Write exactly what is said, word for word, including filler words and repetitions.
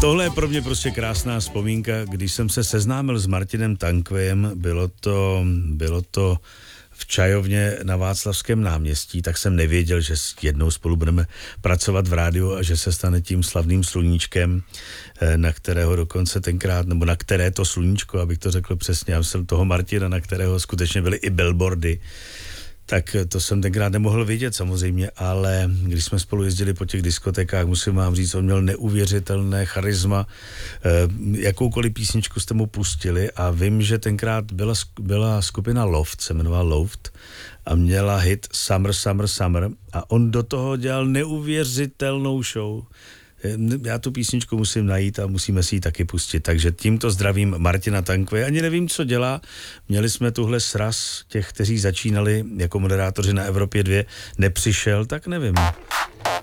tohle je pro mě prostě krásná vzpomínka, když jsem se seznámil s Martinem Tankvem, bylo to, bylo to v čajovně na Václavském náměstí, tak jsem nevěděl, že jednou spolu budeme pracovat v rádiu a že se stane tím slavným sluníčkem, na kterého dokonce tenkrát, nebo na které to sluníčko, abych to řekl přesně, já jsem toho Martina, na kterého skutečně byly i billboardy, tak to jsem tenkrát nemohl vidět samozřejmě, ale když jsme spolu jezdili po těch diskotékách, musím vám říct, on měl neuvěřitelné charisma, jakoukoliv písničku jste mu pustili a vím, že tenkrát byla, byla skupina Loft, se jmenovala Loft a měla hit Summer, Summer, Summer a on do toho dělal neuvěřitelnou show. Já tu písničku musím najít a musíme si ji taky pustit. Takže tímto zdravím Martina Tankve. Ani nevím, co dělá. Měli jsme tuhle sraz těch, kteří začínali jako moderátoři na Evropě dva. Nepřišel, tak nevím.